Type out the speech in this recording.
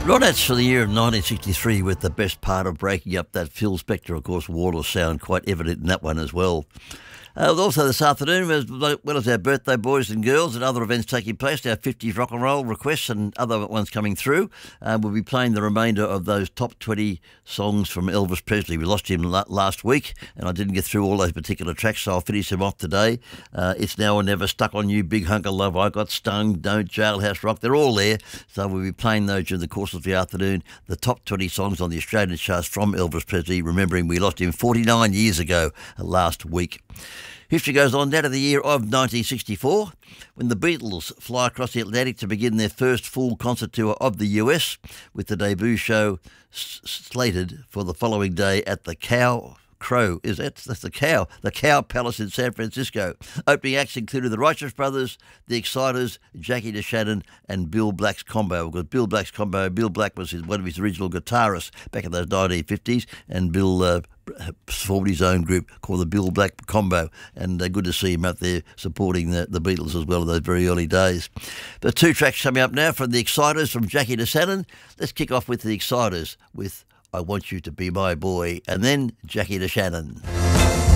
Ronettes for the year of 1963 with the best part of breaking up that Phil Spector, of course, Water sound, quite evident in that one as well. Also this afternoon, as well as our birthday boys and girls and other events taking place, our 50s rock and roll requests and other ones coming through, we'll be playing the remainder of those top 20 songs from Elvis Presley. We lost him last week and I didn't get through all those particular tracks, so I'll finish them off today. It's Now or Never, Stuck on You, Big Hunk of Love, I Got Stung, Don't, Jailhouse Rock, they're all there. So we'll be playing those during the course of the afternoon, the top 20 songs on the Australian charts from Elvis Presley, remembering we lost him 49 years ago last week. History goes on now to the year of 1964, when the Beatles fly across the Atlantic to begin their first full concert tour of the US, with the debut show slated for the following day at the That's the Cow Palace in San Francisco. Opening acts included the Righteous Brothers, the Exciters, Jackie DeShannon, and Bill Black's combo. Because Bill Black was one of his original guitarists back in those 1950s, and Bill formed his own group called the Bill Black Combo, and good to see him out there supporting the Beatles as well in those very early days. The two tracks coming up now from the Exciters, from Jackie DeShannon. Let's kick off with the Exciters with I Want You to Be My Boy, and then Jackie DeShannon.